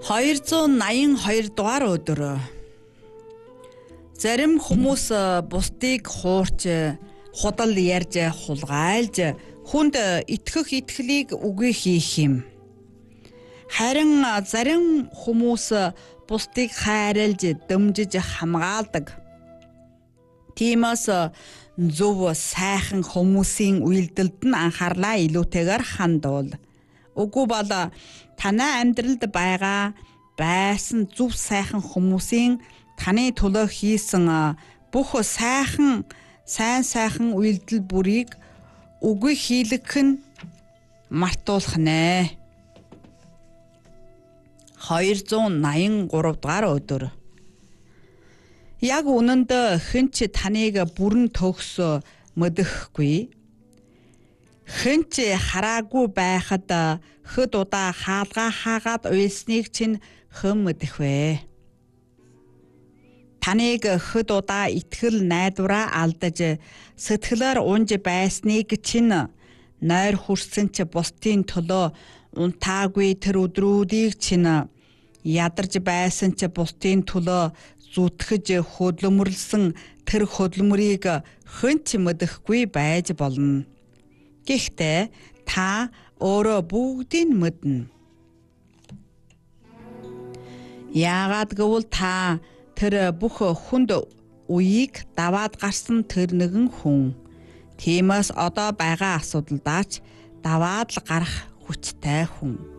282 дугаар өдөр. Зарим хүмүүс бусдыг хуурч, худал ярьж, хулгайлж, хүнд итгэх итгэлийг үгүй хийх юм. Харин зарим хүмүүс бусдыг хайрлж, дэмжиж хамгаалдаг. Тиймээс зөв сайхан хүмүүсийн үйлдэлд нь анхаарлаа илүүтэйгээр хандуул. Үгүй бол танай амьдралд байсан зөв сайхан хүмүүсийн таны төлөө хийсэн бүх сайн үйлдэл бүрийг үгүй хийлгэх нь мартуулах нэ. 283 дугаар өдөр. Яг үнэнд хэн ч таныг бүрэн төгс мэдхгүй. Хэн ч хараагүй байхад хэд удаа хаалгаа хаагаад уйлсныг чинь хэн мэдэх вэ? Таныг хэд удаа итгэл найдвараа алдаж сэтгэлээр унж байсныг чинь нойр хүрсэн ч бусдын төлөө унтаагүй тэр өдрүүдийг чинь ядарч байсан ч бусдын төлөө зүтгэж хөдөлмөрлсөн тэр хөдөлмөрийг хэн ч мэдэхгүй байж болно. Гэхдээ та өөрөө бүгдийг мэднэ. Яагаад гэвэл та тэр бүх хүнд үеийг даваад гарсан тэр нэгэн хүн. Тиймээс одоо байгаа асуудалдаач даваад л гарах хүчтэй хүн.